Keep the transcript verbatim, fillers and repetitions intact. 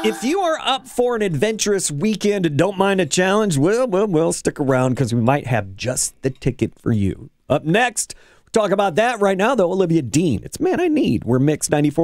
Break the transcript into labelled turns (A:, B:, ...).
A: If you are up for an adventurous weekend and don't mind a challenge, well, well, well, stick around because we might have just the ticket for you. Up next, we'll talk about that right now, though. Olivia Dean. It's Man I Need. We're Mix ninety-four.